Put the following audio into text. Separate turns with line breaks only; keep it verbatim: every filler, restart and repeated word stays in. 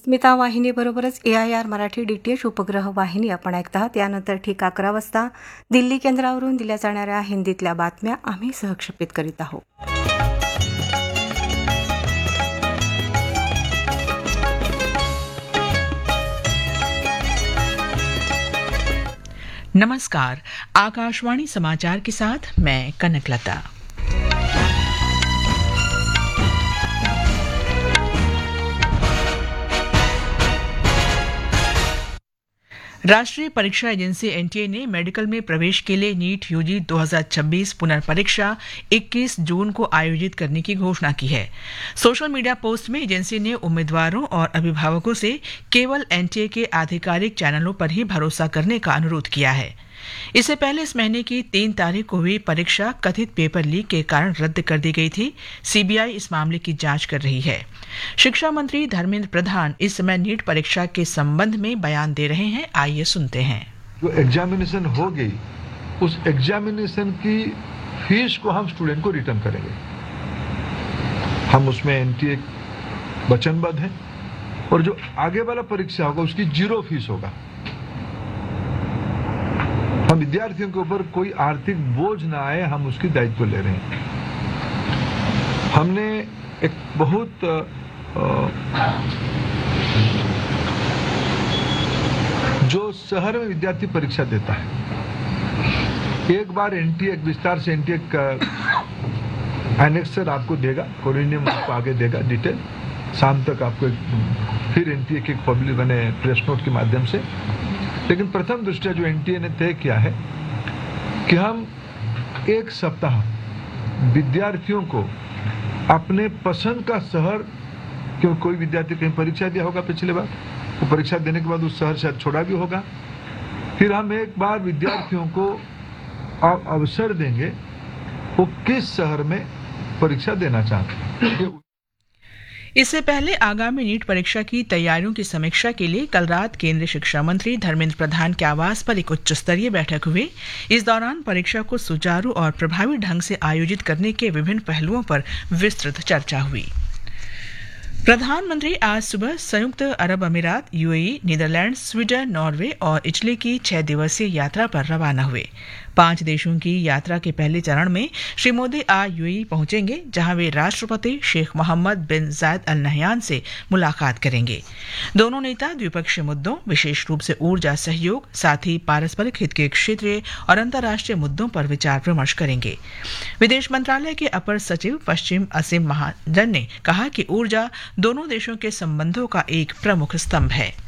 Smita वाहिनीबरोबरच A I R Marathi D T H उपग्रह वाहिनी आपण ऐकत आहात. यानंतर ठीक अकरा वाजता दिल्ली केंद्रावरून दिल्या जाणाऱ्या हिंदीतल्या बातम्या आम्ही सहक्षेपित करीत आहोत.
नमस्कार, आकाशवाणी समाचार के साथ मैं कनकलता. राष्ट्रीय परीक्षा एजेंसी एन टी ए ने मेडिकल में प्रवेश के लिए नीट यूजी दो हज़ार छब्बीस पुनर्परीक्षा इक्कीस जून को आयोजित करने की घोषणा की है. सोशल मीडिया पोस्ट में एजेंसी ने उम्मीदवारों और अभिभावकों से केवल एन टी ए के आधिकारिक चैनलों पर ही भरोसा करने का अनुरोध किया है. इससे पहले इस महीने की तीन तारीख को हुई परीक्षा कथित पेपर लीक के कारण रद्द कर दी गई थी. सी बी आई इस मामले की जांच कर रही है. शिक्षा मंत्री धर्मेंद्र प्रधान इस समय नीट परीक्षा के संबंध में बयान दे रहे हैं. आइए सुनते हैं.
जो एग्जामिनेशन हो गई, उस एग्जामिनेशन की फीस को हम स्टूडेंट को रिटर्न करेंगे. हम उसमें एन टी ए वचनबद्ध है और जो आगे वाला परीक्षा होगा उसकी जीरो फीस होगा. हम विद्यार्थियों के ऊपर कोई आर्थिक बोझ ना आए, हम उसकी दायित्व ले रहे हैं. हमने एक बहुत जो शहर में विद्यार्थी परीक्षा देता है, एक बार एन टी ए विस्तार से एन टी ए का एनेक्सर आपको देगा, कोरिनियम आपको आगे देगा डिटेल. शाम तक आपको एक, फिर एन टी ए के पब्लिक बने प्रेस नोट के माध्यम से. लेकिन प्रथम दृष्टया जो एन टी ए ने तय किया है कि हम एक सप्ताह विद्यार्थियों को अपने पसंद का शहर, क्यों कोई विद्यार्थी कहीं परीक्षा दिया होगा पिछले बार, वो परीक्षा देने के बाद उस शहर शायद छोड़ा भी होगा, फिर हम एक बार विद्यार्थियों को अवसर देंगे वो किस शहर में परीक्षा देना चाहते हैं.
इससे पहले आगामी नीट परीक्षा की तैयारियों की समीक्षा के लिए कल रात केंद्रीय शिक्षा मंत्री धर्मेंद्र प्रधान के आवास पर एक उच्च स्तरीय बैठक हुई. इस दौरान परीक्षा को सुचारू और प्रभावी ढंग से आयोजित करने के विभिन्न पहलुओं पर विस्तृत चर्चा हुई. प्रधानमंत्री आज सुबह संयुक्त अरब अमीरात, U A E, Netherlands, Sweden, Norway और इटली की छह दिवसीय यात्रा पर रवाना हुए. पांच देशों की यात्रा के पहले चरण में श्री मोदी आज यू ए ई पहुंचेंगे, जहां वे राष्ट्रपति शेख मोहम्मद बिन जायद अल नहयान से मुलाकात करेंगे. दोनों नेता द्विपक्षीय मुद्दों, विशेष रूप से ऊर्जा सहयोग, साथ ही पारस्परिक हित के क्षेत्रीय और अंतर्राष्ट्रीय मुद्दों पर विचार विमर्श करेंगे. विदेश मंत्रालय के अपर सचिव पश्चिम असीम महाजन ने कहा कि ऊर्जा दोनों देशों के संबंधों का एक प्रमुख स्तंभ है.